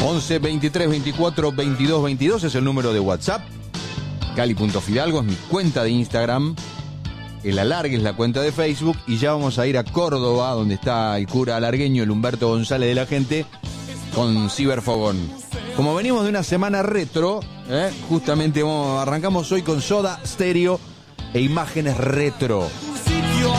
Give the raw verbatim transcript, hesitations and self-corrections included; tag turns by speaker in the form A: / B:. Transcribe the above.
A: once, veintitrés, veinticuatro, veintidós, veintidós es el número de WhatsApp. Cali.Fidalgo es mi cuenta de Instagram. El Alargue es la cuenta de Facebook. Y ya vamos a ir a Córdoba, donde está el cura alargueño, el Humberto González de la Gente, con Ciberfogón. Como venimos de una semana retro, ¿eh? justamente vamos, arrancamos hoy con Soda Stereo e imágenes retro.